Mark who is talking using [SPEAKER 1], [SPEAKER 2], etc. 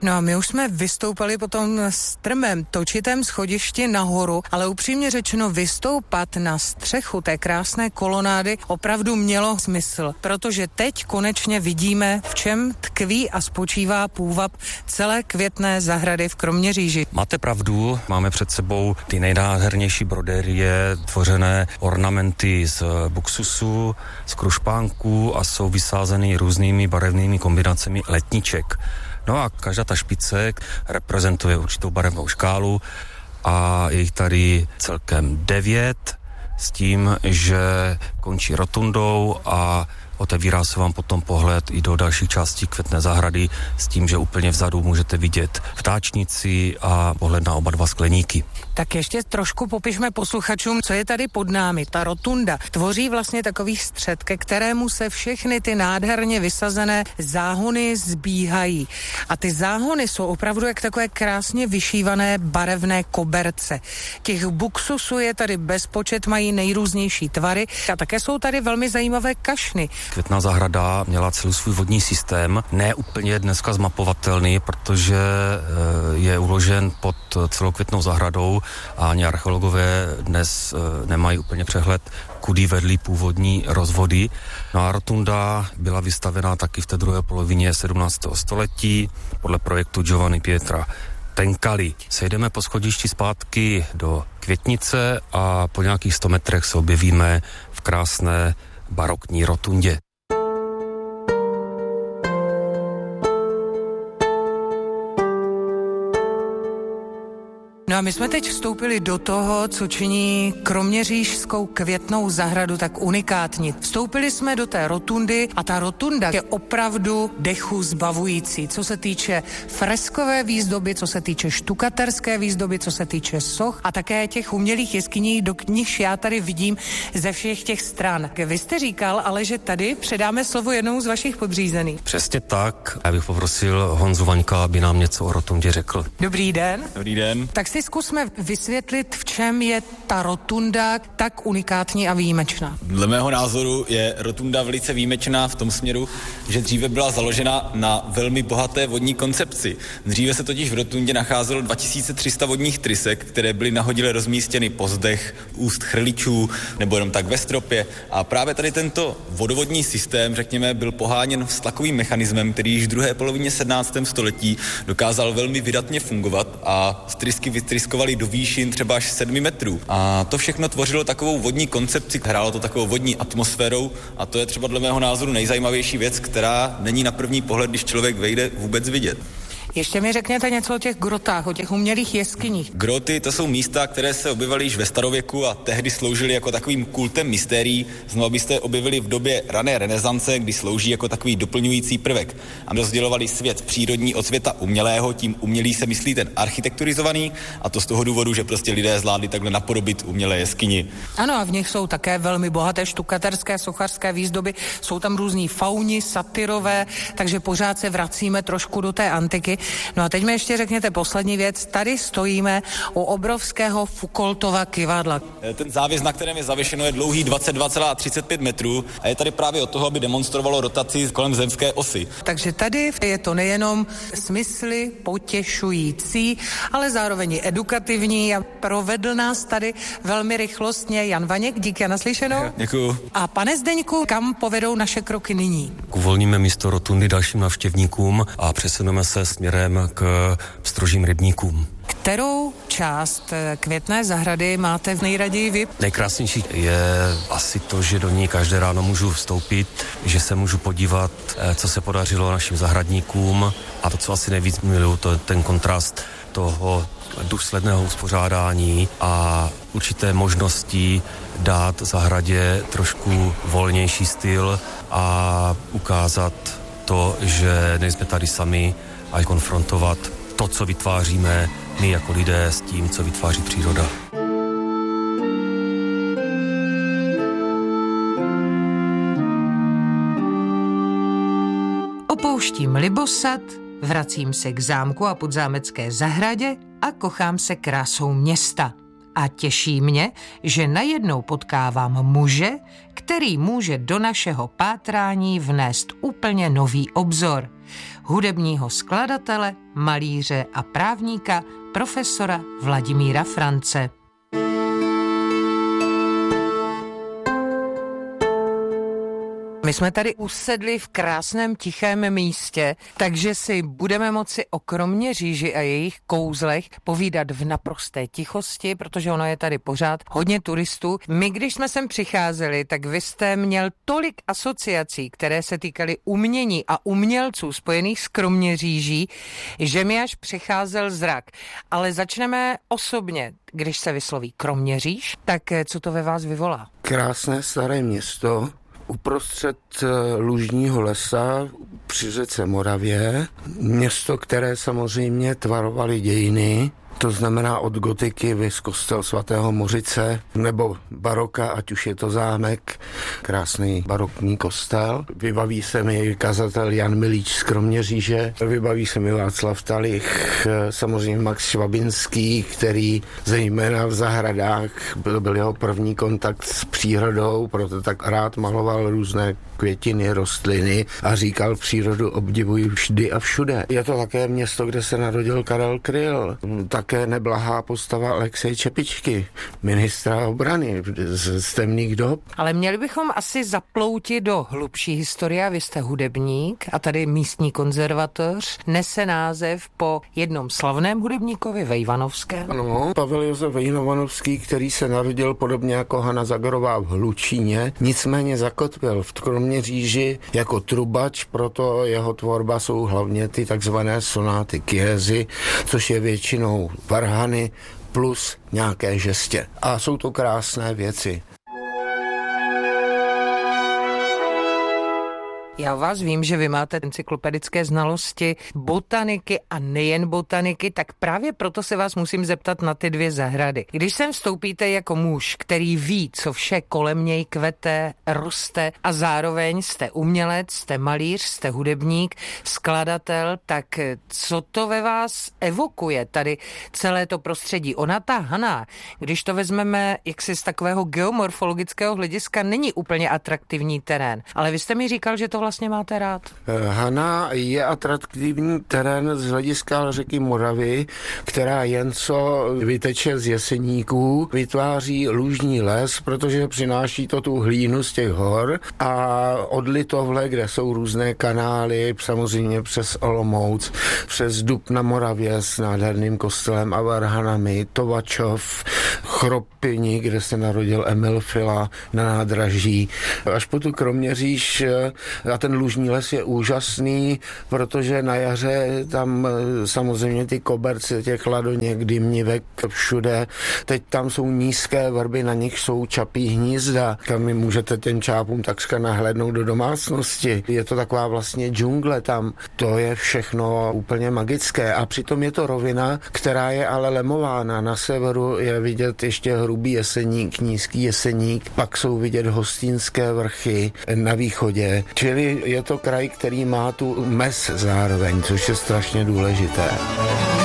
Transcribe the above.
[SPEAKER 1] No a my už jsme vystoupali po tom strmém točitém schodišti nahoru, ale upřímně řečeno vystoupat na střechu té krásné kolonády opravdu mělo smysl, protože teď konečně vidíme, v čem tkví a spočívá půvab celé Květné zahrady v Kroměříži.
[SPEAKER 2] Máte pravdu, máme před sebou ty nejnádhernější brodérie, tvořené ornamenty z buksusu, z krušpánků a jsou vysázeny různými barevnými kombinacemi letniček. No a každá ta špice reprezentuje určitou barevnou škálu a je jich tady celkem 9 s tím, že končí rotundou a otevírá se vám potom pohled i do dalších částí Květné zahrady s tím, že úplně vzadu můžete vidět ptáčnici a pohled na oba dva skleníky.
[SPEAKER 1] Tak ještě trošku popišme posluchačům, co je tady pod námi. Ta rotunda tvoří vlastně takový střed, ke kterému se všechny ty nádherně vysazené záhony zbíhají. A ty záhony jsou opravdu jak takové krásně vyšívané barevné koberce. Těch buksusů je tady bezpočet, mají nejrůznější tvary a také jsou tady velmi zajímavé kašny.
[SPEAKER 2] Květná zahrada měla celý svůj vodní systém, ne úplně dneska zmapovatelný, protože je uložen pod celou Květnou zahradou a ani archeologové dnes nemají úplně přehled, kudy vedly původní rozvody. No a rotunda byla vystavená taky v té druhé polovině 17. století podle projektu Giovanni Pietra Tencali. Sejdeme po schodišti zpátky do Květnice a po nějakých 100 metrech se objevíme v krásné barokní rotundě.
[SPEAKER 1] No a my jsme teď vstoupili do toho, co činí Kroměřížskou Květnou zahradu tak unikátní. Vstoupili jsme do té rotundy a ta rotunda je opravdu dechu zbavující, co se týče freskové výzdoby, co se týče štukaterské výzdoby, co se týče soch a také těch umělých jeskyní, do nichž já tady vidím ze všech těch stran. Vy jste říkal, ale že tady předáme slovo jednomu z vašich podřízených.
[SPEAKER 2] Přesně tak. Já bych poprosil Honzu Vaňka, aby nám něco o rotundě řekl.
[SPEAKER 1] Dobrý den.
[SPEAKER 3] Dobrý den.
[SPEAKER 1] Tak si zkusme vysvětlit, v čem je ta rotunda tak unikátní a výjimečná.
[SPEAKER 3] Dle mého názoru je rotunda velice výjimečná v tom směru, že dříve byla založena na velmi bohaté vodní koncepci. Dříve se totiž v rotundě nacházelo 2300 vodních trysek, které byly nahodile rozmístěny po zdech, úst chrličů nebo jenom tak ve stropě. A právě tady tento vodovodní systém, řekněme, byl poháněn vztlakovým mechanismem, který již v druhé polovině 17. století dokázal velmi vydatně fungovat a trysky vytryskovaly do výšin třeba až 7 metrů. A to všechno tvořilo takovou vodní koncepci, hrálo to takovou vodní atmosférou a to je třeba dle mého názoru nejzajímavější věc, která není na první pohled, když člověk vejde, vůbec vidět.
[SPEAKER 1] Ještě mi řekněte něco o těch grotách, o těch umělých jeskyních.
[SPEAKER 3] Groty, to jsou místa, které se objevily již ve starověku a tehdy sloužily jako takovým kultem mystérií. Znovu byste objevili v době rané renesance, kdy slouží jako takový doplňující prvek. A rozdělovali svět přírodní od světa umělého, tím umělý se myslí ten architekturizovaný, a to z toho důvodu, že prostě lidé zvládli takhle napodobit umělé jeskyni.
[SPEAKER 1] Ano, a v nich jsou také velmi bohaté štukaterské, sochařské výzdoby, jsou tam různí fauni, satyrové, takže pořád se vracíme trošku do té antiky. No a teď mi ještě řekněte poslední věc. Tady stojíme u obrovského Foucaultova kyvadla.
[SPEAKER 3] Ten závěs, na kterém je zavěšeno, je dlouhý 22,35 metrů a je tady právě od toho, aby demonstrovalo rotaci kolem zemské osy.
[SPEAKER 1] Takže tady je to nejenom smysly potěšující, ale zároveň i edukativní a provedl nás tady velmi rychlostně Jan Vaněk. Díky a naslyšenou.
[SPEAKER 3] Děkuju.
[SPEAKER 1] A pane Zdeňku, kam povedou naše kroky nyní?
[SPEAKER 2] Uvolníme místo rotundy dalším navštěvníkům a přesuneme se směrem k strožím rybníkům.
[SPEAKER 1] Kterou část Květné zahrady máte nejraději vy?
[SPEAKER 2] Nejkrásnější je asi to, že do ní každé ráno můžu vstoupit, že se můžu podívat, co se podařilo našim zahradníkům a to, co asi nejvíc miluju, to je ten kontrast toho důsledného uspořádání a určité možnosti dát zahradě trošku volnější styl a ukázat to, že nejsme tady sami a konfrontovat to, co vytváříme my jako lidé s tím, co vytváří příroda.
[SPEAKER 1] Opouštím Libosad, vracím se k zámku a podzámecké zahradě a kochám se krásou města. A těší mě, že najednou potkávám muže, který může do našeho pátrání vnést úplně nový obzor. Hudebního skladatele, malíře a právníka profesora Vladimíra France. My jsme tady usedli v krásném tichém místě, takže si budeme moci o Kroměříži a jejich kouzlech povídat v naprosté tichosti, protože ono je tady pořád hodně turistů. My, když jsme sem přicházeli, tak vy jste měl tolik asociací, které se týkaly umění a umělců spojených s Kroměříží, že mi až přecházel zrak. Ale začneme osobně. Když se vysloví Kroměříž, tak co to ve vás vyvolá?
[SPEAKER 4] Krásné staré město, uprostřed lužního lesa při řece Moravě, město, které samozřejmě tvarovaly dějiny, to znamená od gotiky vys kostel svatého Mořice nebo baroka, ať už je to zámek, krásný barokní kostel. Vybaví se mi kazatel Jan Milíč z Kroměříže, vybaví se mi Václav Talich, samozřejmě Max Švabinský, který zejména v zahradách byl jeho první kontakt s přírodou, proto tak rád maloval různé květiny, rostliny a říkal, přírodu obdivuji vždy a všude. Je to také město, kde se narodil Karel Kryl, také neblahá postava Alexeje Čepičky, ministra obrany z temných dob.
[SPEAKER 1] Ale měli bychom asi zaploutit do hlubší historie. Vy jste hudebník a tady místní konzervatoř nese název po jednom slavném hudebníkovi Vejvanovském.
[SPEAKER 4] Ano, Pavel Josef Vejvanovský, který se narodil podobně jako Hana Zagorová v Hlučíně, nicméně zakotvil v Kroměříži jako trubač, proto jeho tvorba jsou hlavně ty takzvané sonáty Chiesi, což je většinou varhany plus nějaké žestě. A jsou to krásné věci.
[SPEAKER 1] Já o vás vím, že vy máte encyklopedické znalosti botaniky a nejen botaniky, tak právě proto se vás musím zeptat na ty dvě zahrady. Když sem vstoupíte jako muž, který ví, co vše kolem něj kvete, roste a zároveň jste umělec, jste malíř, jste hudebník, skladatel, tak co to ve vás evokuje tady celé to prostředí? Ona ta Hana, když to vezmeme jaksi z takového geomorfologického hlediska, není úplně atraktivní terén, ale vy jste mi říkal, že to vlastně máte rád?
[SPEAKER 4] Hana je atraktivní terén z hlediska řeky Moravy, která jen co vyteče z Jeseníků, vytváří lužní les, protože přináší to tu hlínu z těch hor a od Litovle, kde jsou různé kanály, samozřejmě přes Olomouc, přes Dub na Moravě s nádherným kostelem a varhanami, Tovačov, Chropini, kde se narodil Emil Fila na nádraží, až po tu Kroměříž. A ten lužní les je úžasný, protože na jaře tam samozřejmě ty koberce, těch ladoněk, dymnivek všude. Teď tam jsou nízké vrby, na nich jsou čapí hnízda, kam mi můžete těm čápům takřka nahlédnout do domácnosti. Je to taková vlastně džungle tam. To je všechno úplně magické. A přitom je to rovina, která je ale lemována. Na severu je vidět ještě Hrubý Jeseník, Nízký Jeseník, pak jsou vidět Hostýnské vrchy na východě. Čili je to kraj, který má tu mez zároveň, což je strašně důležité.